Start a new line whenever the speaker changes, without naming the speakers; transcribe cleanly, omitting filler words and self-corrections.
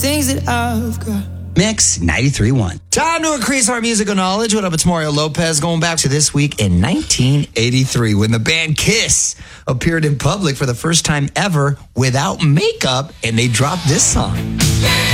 things that I've got.
Mix 93.1.
Time to increase our musical knowledge. What up, it's Mario Lopez, going back to this week in 1983 when the band Kiss appeared in public for the first time ever without makeup, and they dropped this song.